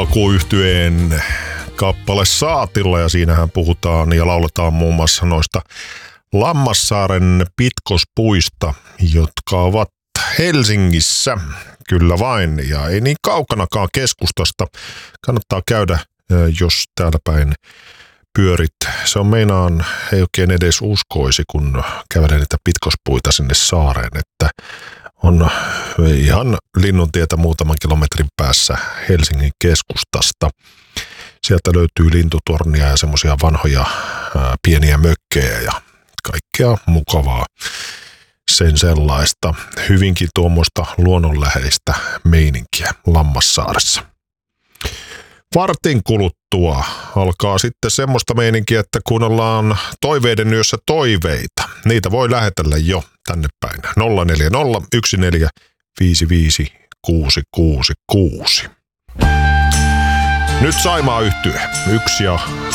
Alkuyhtyeen kappale Saatilla, ja siinähän puhutaan ja lauletaan muun muassa noista Lammassaaren pitkospuista, jotka ovat Helsingissä, kyllä vain, ja ei niin kaukanakaan keskustasta. Kannattaa käydä, jos täällä päin pyörit. Se on meinaan, ei oikein edes uskoisi, kun kävelee niitä pitkospuita sinne saareen, että on ihan Linnuntietä muutaman kilometrin päässä Helsingin keskustasta. Sieltä löytyy lintutornia ja semmoisia vanhoja pieniä mökkejä ja kaikkea mukavaa sen sellaista. Hyvinkin tuommoista luonnonläheistä meininkiä Lammassaaressa. Vartin kuluttua alkaa sitten semmoista meininkiä, että kuunnellaan Toiveiden yössä toiveita. Niitä voi lähetellä jo tänne päin. 040 14 666. Nyt Saimaa Yhtye. 1 ja